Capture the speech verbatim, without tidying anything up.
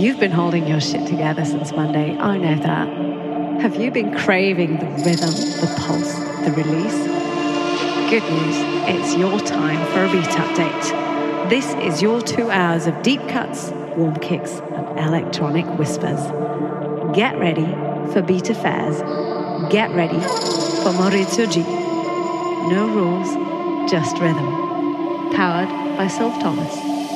You've been holding your shit together since Monday, I know that. Have you been craving the rhythm, the pulse, the release? Good news, it's your time for a beat update. This is your two hours of deep cuts, warm kicks, and electronic whispers. Get ready for beat affairs. Get ready for Maurizio G. No rules, just rhythm. Powered by Sylph Thomas.